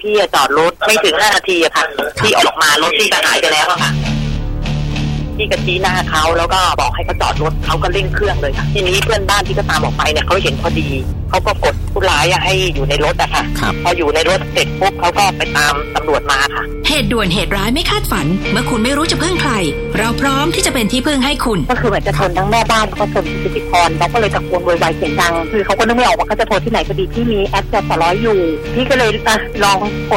พี่จอดรถไม่ถึง5 นาทีอะค่ะพี่ออกมารถพี่ก็หายไปแล้วอะค่ะพี่ก็ชี้หน้าเขาแล้วก็บอกให้เขาจอดรถเขาก็เร่งเครื่องเลยค่ะทีนี้เพื่อนบ้านที่ก็ตามออกไปเนี่ยเขาเห็นพอดีเขาก็กดผู้ร้ายให้อยู่ในรถอะค่ะพออยู่ในรถเสร็จปุ๊บเขาก็ไปตามตำรวจมาค่ะเหตุด่วนเหตุร้ายไม่คาดฝันเมื่อคุณไม่รู้จะพึ่งใครเราพร้อมที่จะเป็นที่พึ่งให้คุณก็คือเหมือนจะชนทั้งแม่บ้านแล้วก็ชนพิธีกรเราก็เลยตะโกนโวยวายเสียงดังคือเขาก็นึกไม่ออกว่าเขาจะโทรที่ไหนพอดีที่มีแอปจสร้อยอยู่พี่ก็เลยลอง